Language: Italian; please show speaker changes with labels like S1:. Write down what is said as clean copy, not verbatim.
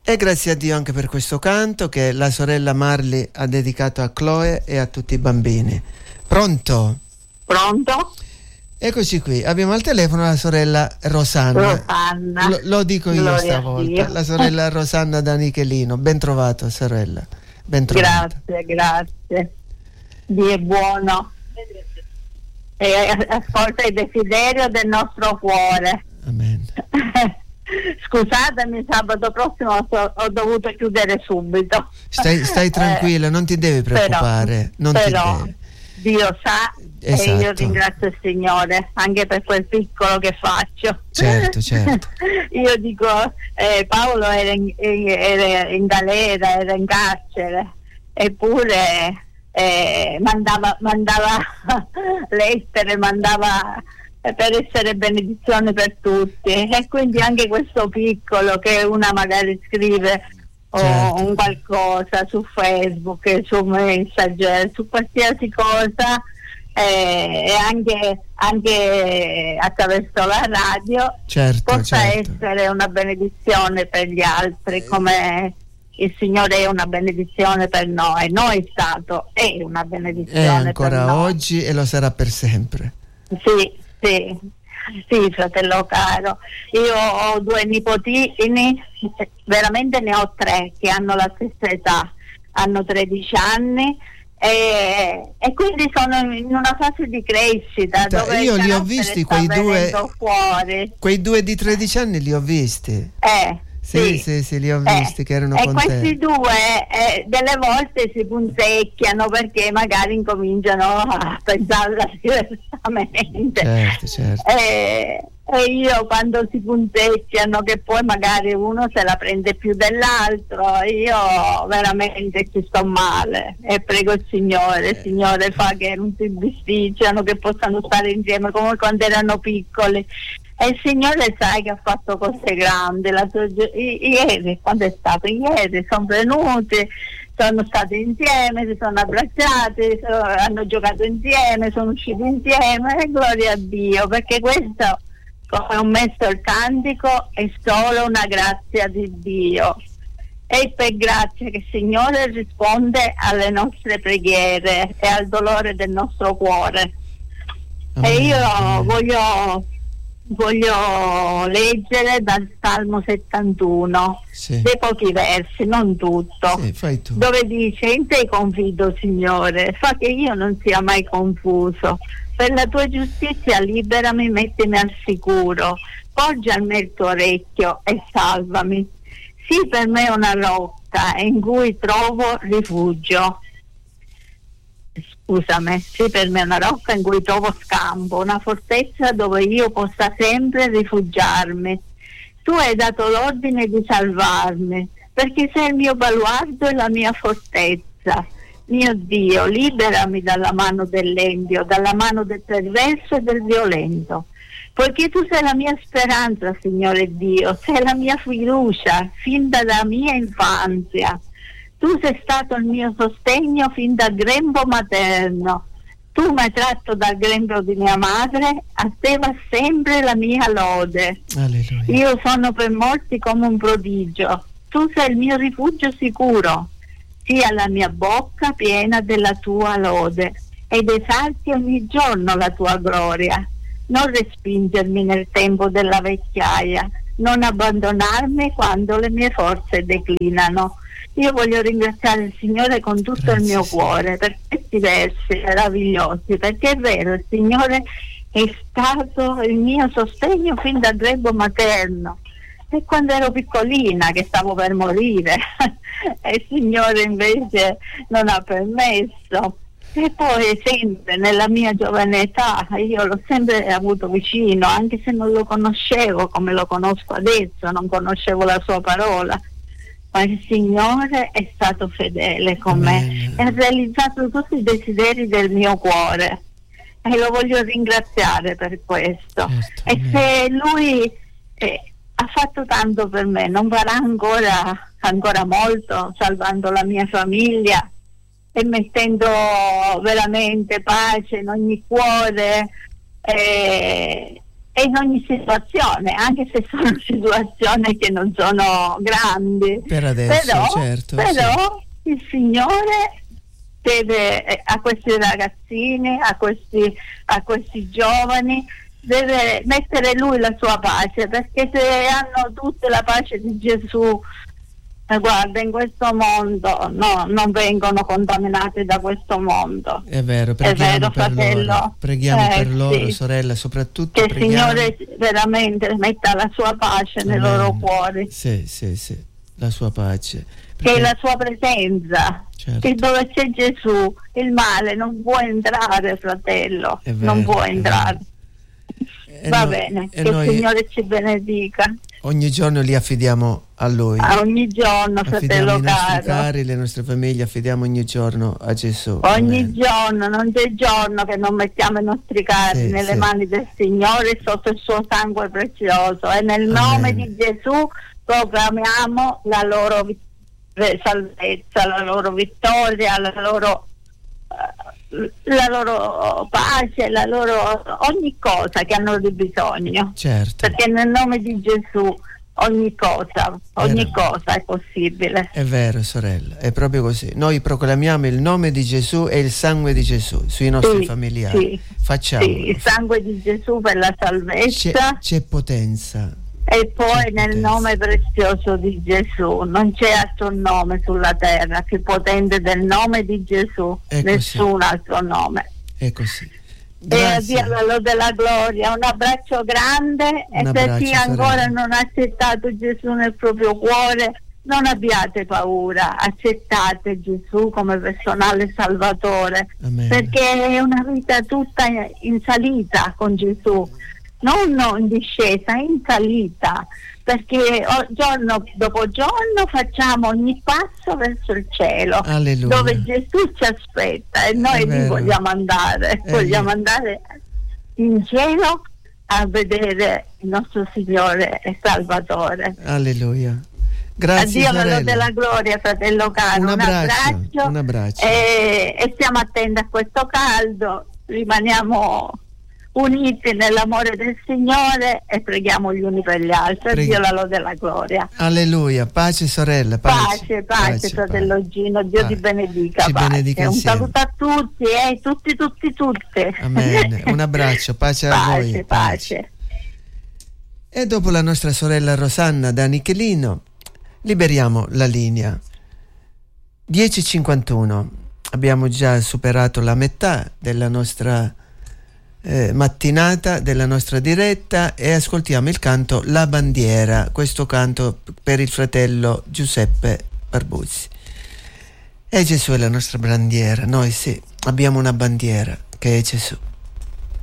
S1: E grazie a Dio anche per questo canto che la sorella Marley ha dedicato a Chloe e a tutti i bambini. Pronto?
S2: Pronto?
S1: Eccoci qui, abbiamo al telefono la sorella Rosanna. Lo dico io
S2: Gloria
S1: stavolta, la sorella Rosanna da Nichelino. Ben trovato, sorella. Ben trovata.
S2: Grazie. Dio è buono. E ascolta il desiderio del nostro cuore.
S1: Amen.
S2: Scusatemi, sabato prossimo ho dovuto chiudere subito.
S1: Stai tranquilla, non ti devi preoccupare.
S2: Però Dio sa.
S1: Esatto.
S2: E io ringrazio il Signore anche per quel piccolo che faccio.
S1: Certo.
S2: Io dico, Paolo era in galera, era in carcere, eppure mandava lettere, mandava per essere benedizione per tutti, e quindi anche questo piccolo che una magari scrive un qualcosa su Facebook, su Messenger, su qualsiasi cosa, e anche attraverso la radio possa essere una benedizione per gli altri, come il Signore è una benedizione per noi è stato, è una benedizione, è
S1: ancora
S2: per noi.
S1: Oggi e lo sarà per sempre.
S2: Sì, fratello caro, io ho 2 nipotini, veramente ne ho 3 che hanno la stessa età, hanno 13 anni, e quindi sono in una fase di crescita dove
S1: io li ho visti quei due di 13 anni, li ho visti. Sì, li ho visti che erano contenti. E
S2: questi 2 delle volte si punzecchiano perché magari incominciano a pensarla diversamente.
S1: Certo.
S2: E io quando si punzecchiano, che poi magari uno se la prende più dell'altro, io veramente ci sto male e prego il Signore fa che non si bisticciano, che possano stare insieme come quando erano piccoli. E il Signore sai che ha fatto cose grandi. Ieri, quando è stato? Ieri sono venuti, sono stati insieme, si sono abbracciati, hanno giocato insieme, sono usciti insieme, e gloria a Dio, perché questo, come ho messo il cantico, è solo una grazia di Dio. È per grazia che il Signore risponde alle nostre preghiere e al dolore del nostro cuore. E io voglio leggere dal Salmo 71, dei pochi versi, non tutto,
S1: fai tu.
S2: Dove dice: in te confido, Signore, fa che io non sia mai confuso. Per la tua giustizia liberami, mettimi al sicuro, poggia a me il tuo orecchio e salvami. Sii per me una rocca in cui trovo rifugio. Sii per me una rocca in cui trovo scampo, una fortezza dove io possa sempre rifugiarmi. Tu hai dato l'ordine di salvarmi, perché sei il mio baluardo e la mia fortezza. Mio Dio, liberami dalla mano dell'empio, dalla mano del perverso e del violento. Poiché tu sei la mia speranza, Signore Dio, sei la mia fiducia fin dalla mia infanzia. Tu sei stato il mio sostegno fin dal grembo materno. Tu mi hai tratto dal grembo di mia madre, a te va sempre la mia lode.
S1: Alleluia.
S2: Io sono per molti come un prodigio. Tu sei il mio rifugio sicuro. Sia la mia bocca piena della tua lode, ed esalti ogni giorno la tua gloria. Non respingermi nel tempo della vecchiaia, non abbandonarmi quando le mie forze declinano. Io voglio ringraziare il Signore con tutto il mio cuore per questi versi meravigliosi, perché è vero, il Signore è stato il mio sostegno fin dal grembo materno, e quando ero piccolina che stavo per morire e il Signore invece non ha permesso. E poi sempre nella mia giovane età io l'ho sempre avuto vicino, anche se non lo conoscevo come lo conosco adesso, non conoscevo la sua parola, ma il Signore è stato fedele con me e ha realizzato tutti i desideri del mio cuore, e lo voglio ringraziare per questo. E se Lui ha fatto tanto per me, non farà ancora molto, salvando la mia famiglia e mettendo veramente pace in ogni cuore, in ogni situazione, anche se sono situazioni che non sono grandi.
S1: Per adesso, certo.
S2: Però sì. Il Signore deve, a questi ragazzini, a questi giovani, deve mettere Lui la sua pace, perché se hanno tutte la pace di Gesù, guarda, in questo mondo non vengono contaminati da questo mondo.
S1: È vero, preghiamo per
S2: fratello.
S1: Loro. Preghiamo per loro,
S2: sì.
S1: Sorella, soprattutto
S2: che
S1: preghiamo.
S2: il Signore veramente metta la sua pace nei loro cuori.
S1: Sì, la sua pace.
S2: Che è la sua presenza.
S1: Certo.
S2: Che dove c'è Gesù il male non può entrare, fratello.
S1: È vero,
S2: non può entrare. Va
S1: noi,
S2: bene, che
S1: noi
S2: il Signore ci benedica.
S1: Ogni giorno li affidiamo a Lui.
S2: Ogni giorno, fratello
S1: affidiamo i nostri
S2: caro.
S1: cari, le nostre famiglie, affidiamo ogni giorno a Gesù.
S2: Ogni
S1: Amen.
S2: giorno, non c'è giorno che non mettiamo i nostri cari nelle mani del Signore sotto il suo sangue prezioso, e nel nome di Gesù proclamiamo la loro salvezza, la loro vittoria, la loro pace, ogni cosa che hanno di bisogno.
S1: Certo.
S2: Perché nel nome di Gesù ogni cosa è possibile.
S1: È vero, sorella, è proprio così. Noi proclamiamo il nome di Gesù e il sangue di Gesù sui nostri familiari.
S2: Sì,
S1: facciamo.
S2: Sì, il sangue di Gesù per la salvezza.
S1: C'è potenza.
S2: E poi nel nome prezioso di Gesù, non c'è altro nome sulla terra più potente del nome di Gesù, nessun altro nome.
S1: È così.
S2: E a Dio la lode della gloria, un abbraccio grande, e per chi ancora non ha accettato Gesù nel proprio cuore, non abbiate paura, accettate Gesù come personale salvatore. Amen. Perché è una vita tutta in salita con Gesù, non in discesa, in salita, perché giorno dopo giorno facciamo ogni passo verso il cielo.
S1: Alleluia.
S2: Dove Gesù ci aspetta, e noi lì vogliamo andare, vogliamo andare in cielo a vedere il nostro Signore e Salvatore.
S1: Alleluia. Grazie,
S2: addio la della gloria, fratello caro. Un
S1: abbraccio.
S2: E stiamo attenti a questo caldo, rimaniamo uniti nell'amore del Signore e preghiamo gli uni per gli altri. Dio la lode della gloria.
S1: Alleluia. Pace, sorella.
S2: Pace, fratello Gino. Dio ti benedica.
S1: Ci benedica.
S2: Un saluto a tutti, tutte.
S1: Amen. Un abbraccio, pace a voi.
S2: Pace.
S1: E dopo la nostra sorella Rosanna da Nichelino, liberiamo la linea. 10:51. Abbiamo già superato la metà della nostra mattinata, della nostra diretta, e ascoltiamo il canto La Bandiera, questo canto per il fratello Giuseppe Barbuzzi. E Gesù è la nostra bandiera, noi sì, abbiamo una bandiera che è Gesù.